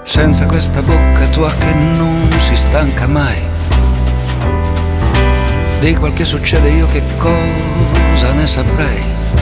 senza questa bocca tua che non si stanca mai. Di quel che succede io che cosa ne saprei.